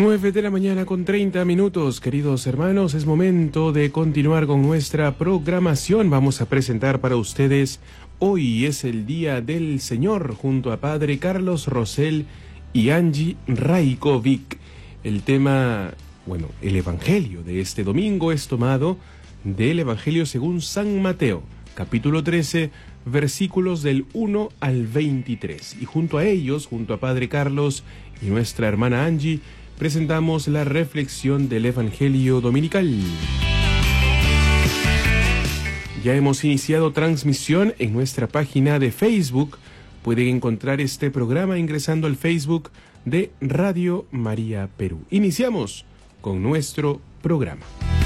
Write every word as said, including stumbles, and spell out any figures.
nueve de la mañana con treinta minutos, queridos hermanos, es momento de continuar con nuestra programación. Vamos a presentar para ustedes, hoy es el Día del Señor, junto a Padre Carlos Rosell y Angie Raikovic. El tema, bueno, el Evangelio de este domingo es tomado del Evangelio según San Mateo, capítulo trece, versículos del uno al veintitrés. Y junto a ellos, junto a Padre Carlos y nuestra hermana Angie, presentamos la reflexión del Evangelio dominical. Ya hemos iniciado transmisión en nuestra página de Facebook. Pueden encontrar este programa ingresando al Facebook de Radio María Perú. Iniciamos con nuestro programa.